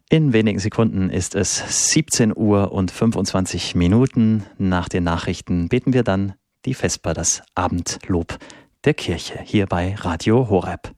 In wenigen Sekunden ist es 17 Uhr und 25 Minuten. Nach den Nachrichten beten wir dann die Vesper, das Abendlob der Kirche, hier bei Radio Horeb.